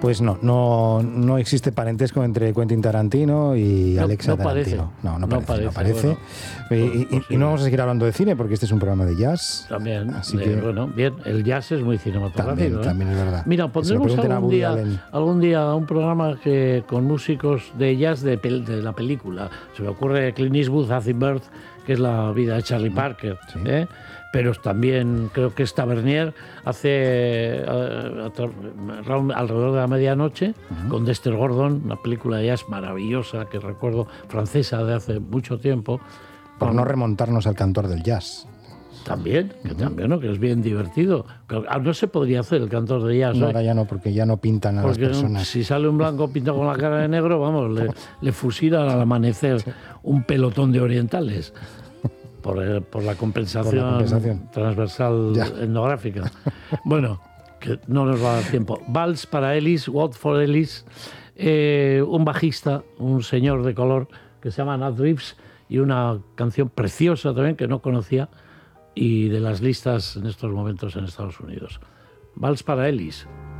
Pues no existe parentesco entre Quentin Tarantino y Alexa Tarantino. No parece. Bueno, y no vamos a seguir hablando de cine porque este es un programa de jazz. También. Bueno, bien, el jazz es muy cinematográfico. También es verdad. Mira, pondremos algún día un programa con músicos de jazz de la película. Se me ocurre Clint Eastwood, Happy Bird, que es la vida de Charlie Parker. Sí. Pero también creo que es Tavernier hace alrededor de la medianoche con Dexter Gordon, una película de jazz maravillosa que recuerdo, francesa de hace mucho tiempo. Por no remontarnos al cantor del jazz. También, ¿no? Que es bien divertido. No se podría hacer el cantor de jazz. No, ahora ya no, porque ya no pintan a las personas. Si sale un blanco pintado con la cara de negro, vamos, le fusilan al amanecer un pelotón de orientales. Por la compensación transversal etnográfica. Bueno, que no nos va a dar tiempo. Vals para Ellis, Waltz for Ellis, un bajista, un señor de color que se llama Nat Reeves, y una canción preciosa también que no conocía y de las listas en estos momentos en Estados Unidos. Vals para Ellis.